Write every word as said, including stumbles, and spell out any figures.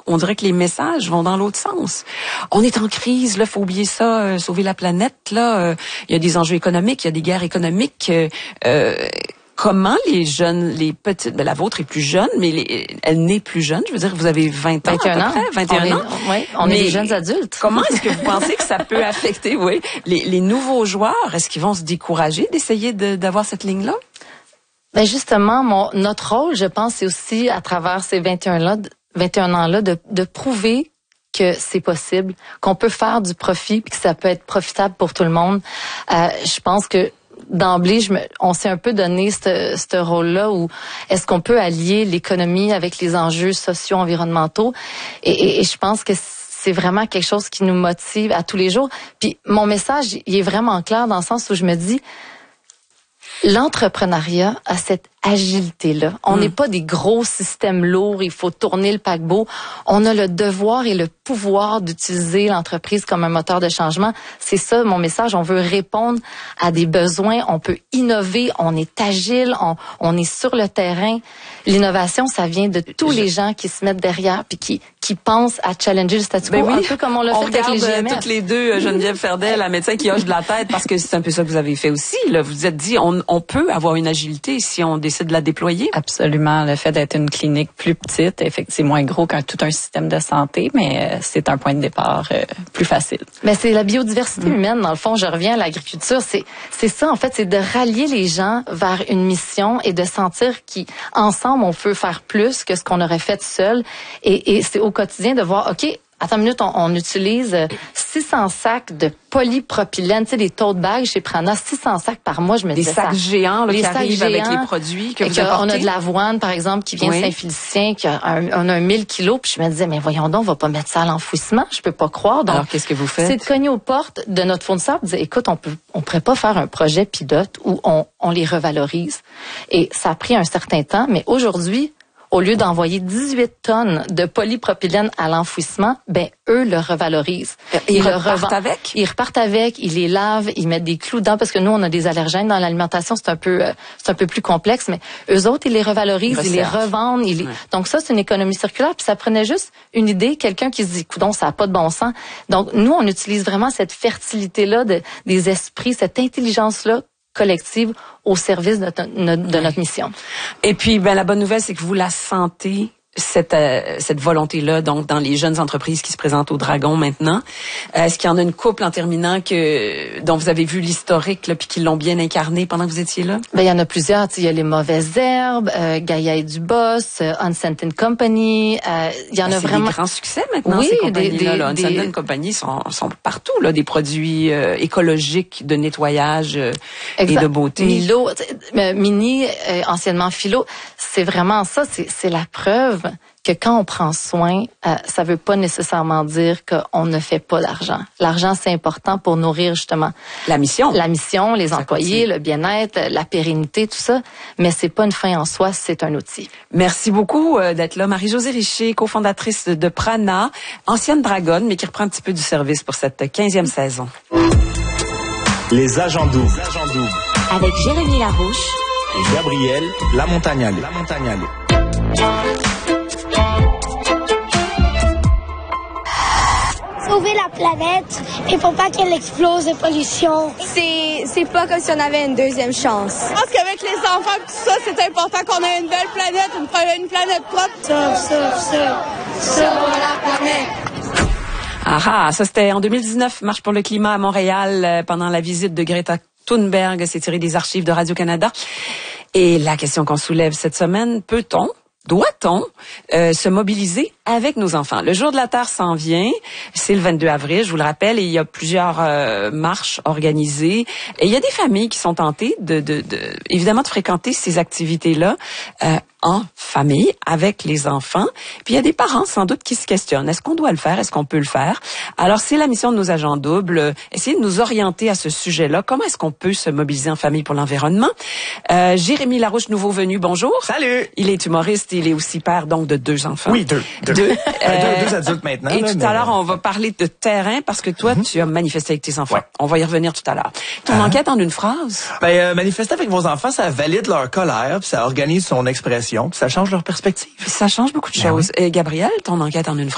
on dirait que les messages vont dans l'autre sens. On est en crise, là, faut oublier ça, euh, sauver la planète, là. Euh, il y a des enjeux économiques, il y a des guerres économiques. Euh, euh, Comment les jeunes, les petites, ben la vôtre est plus jeune, mais les, elle n'est plus jeune. Je veux dire, vous avez vingt ans, vingt et un à peu ans. près, vingt et un on ans. Est, oui, on mais est des jeunes adultes. Comment est-ce que vous pensez que ça peut affecter, oui, les, les nouveaux joueurs? Est-ce qu'ils vont se décourager d'essayer de, d'avoir cette ligne-là? Ben justement, mon, notre rôle, je pense, c'est aussi à travers ces vingt et un là, vingt et un ans-là, de, de prouver que c'est possible, qu'on peut faire du profit, puis que ça peut être profitable pour tout le monde. Euh, je pense que d'emblée, je me, on s'est un peu donné ce, ce rôle-là où est-ce qu'on peut allier l'économie avec les enjeux sociaux, environnementaux. Et, et, et je pense que c'est vraiment quelque chose qui nous motive à tous les jours. Puis mon message, il est vraiment clair dans le sens où je me dis, l'entrepreneuriat a cette agilité-là. On n'est mmh. pas des gros systèmes lourds, il faut tourner le paquebot. On a le devoir et le pouvoir d'utiliser l'entreprise comme un moteur de changement. C'est ça mon message. On veut répondre à des besoins, on peut innover, on est agile, on, on est sur le terrain. L'innovation, ça vient de tous Je... les gens qui se mettent derrière puis qui, qui pensent à challenger le statu quo, ben oui. un peu comme on l'a on fait avec les G M F. Toutes les deux, Geneviève Ferdel, la médecin qui hoche de la tête, parce que c'est un peu ça que vous avez fait aussi. Là. Vous vous êtes dit, on, on peut avoir une agilité si on décide de la déployer. Absolument. Le fait d'être une clinique plus petite, effectivement, c'est moins gros qu'un tout un système de santé, mais euh, c'est un point de départ euh, plus facile. Mais c'est la biodiversité mmh. humaine, dans le fond. Je reviens à l'agriculture. C'est, c'est ça, en fait, c'est de rallier les gens vers une mission et de sentir qu'ensemble, on peut faire plus que ce qu'on aurait fait seul. Et, et c'est au quotidien de voir, OK, attends une minute, on, on utilise six cents sacs de polypropylène, tu sais, des tote bags chez Prana, six cents sacs par mois, je me disais ça. Des sacs géants là, les qui sacs arrivent géants, avec les produits que vous apportez. apportez. On a de l'avoine, par exemple, qui vient oui. de Saint-Félicien, qui a un, on a un mille kilos, puis je me disais, mais voyons donc, on va pas mettre ça à l'enfouissement, je peux pas croire. Donc, alors, qu'est-ce que vous faites? C'est de cogner aux portes de notre fournisseur, de dire, écoute, on peut, on pourrait pas faire un projet pilote où on, on les revalorise. Et ça a pris un certain temps, mais aujourd'hui, au lieu d'envoyer dix-huit tonnes de polypropylène à l'enfouissement, ben eux le revalorisent. Ils, ils le repartent revend... avec? Ils repartent avec, ils les lavent, ils mettent des clous dedans parce que nous on a des allergènes dans l'alimentation, c'est un peu euh, c'est un peu plus complexe, mais eux autres ils les revalorisent, ils, ils les revendent, ils les... Ouais. Donc ça c'est une économie circulaire, puis ça prenait juste une idée, quelqu'un qui se dit coudonc, ça a pas de bon sens. Donc nous on utilise vraiment cette fertilité là de, des esprits, cette intelligence là collective au service de, de, de notre mission. Et puis, ben la bonne nouvelle, c'est que vous la sentez, cette euh, cette volonté-là, donc dans les jeunes entreprises qui se présentent au Dragon maintenant. Euh, est-ce qu'il y en a une couple en terminant que dont vous avez vu l'historique là, puis qui l'ont bien incarné pendant que vous étiez là? Ben il y en a plusieurs. Il y a les Mauvaises Herbes, euh, Gaïa et Duboss, euh, Unscented Company. Euh, il y en ben, a vraiment des grands succès maintenant. Oui, ces compagnies-là. Là. Des, Unscented des... Company sont sont partout là, des produits euh, écologiques de nettoyage euh, et de beauté. Milo, Mini, euh, anciennement Philo, c'est vraiment ça. C'est c'est la preuve que quand on prend soin, euh, ça veut pas nécessairement dire qu'on ne fait pas d'argent. L'argent, c'est important pour nourrir justement la mission, la mission, les ça employés, continue. Le bien-être, la pérennité, tout ça. Mais c'est pas une fin en soi, c'est un outil. Merci beaucoup euh, d'être là, Marie-Josée Richer, cofondatrice de Prana, ancienne dragonne, mais qui reprend un petit peu du service pour cette quinzième saison. Les agents doubles. Avec Jérémy Larouche et Gabriel Lamontagnale. Lamontagnale. Sauver la planète et pour pas qu'elle explose de pollution. C'est, c'est pas comme si on avait une deuxième chance. Je pense qu'avec les enfants et tout ça, c'est important qu'on ait une belle planète, une, une planète propre. Sauve, sauve, sauve, sauve la planète. Ah ah, ça c'était en deux mille dix-neuf, Marche pour le climat à Montréal, euh, pendant la visite de Greta Thunberg. C'est tiré des archives de Radio-Canada. Et la question qu'on soulève cette semaine, peut-on, doit-on euh, se mobiliser avec nos enfants? Le jour de la Terre s'en vient, c'est le vingt-deux avril, je vous le rappelle, et il y a plusieurs euh, marches organisées. Et il y a des familles qui sont tentées de, de, de évidemment, de fréquenter ces activités-là euh, en famille, avec les enfants. Puis il y a des parents, sans doute, qui se questionnent. Est-ce qu'on doit le faire? Est-ce qu'on peut le faire? Alors, c'est la mission de nos agents doubles, euh, essayer de nous orienter à ce sujet-là. Comment est-ce qu'on peut se mobiliser en famille pour l'environnement? Euh, Jérémy Larouche, nouveau venu, bonjour. Salut! Il est humoriste, il est aussi père, donc, de deux enfants. Oui, deux. Deux, deux, euh, deux, deux adultes maintenant. Et là, tout mais... à l'heure, on va parler de terrain, parce que toi, mm-hmm. tu as manifesté avec tes enfants. Ouais. On va y revenir tout à l'heure. Ton uh-huh. enquête en une phrase? Ben, euh, manifester avec vos enfants, ça valide leur colère, puis ça organise son expression, puis ça change leur perspective. Ça change beaucoup de ben choses. Oui. Et Gabriel, ton enquête en une phrase?